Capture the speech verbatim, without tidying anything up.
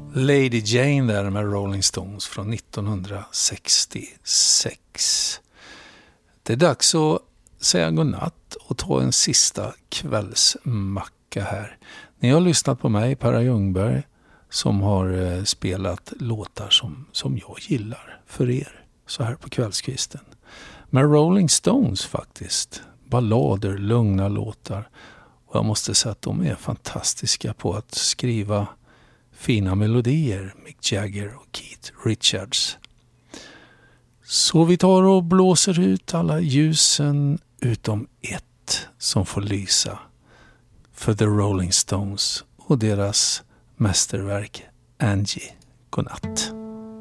Lady Jane där med Rolling Stones från nittonhundrasextiosex. Det är dags att säga godnatt och ta en sista kvällsmacka här. Ni har lyssnat på mig, Per Ljungberg, som har spelat låtar som, som jag gillar för er så här på kvällskvisten. Med Rolling Stones faktiskt. Ballader, lugna låtar. Och jag måste säga att de är fantastiska på att skriva fina melodier, Mick Jagger och Keith Richards. Så vi tar och blåser ut alla ljusen utom ett som får lysa för The Rolling Stones och deras mästerverk Angie. Godnatt.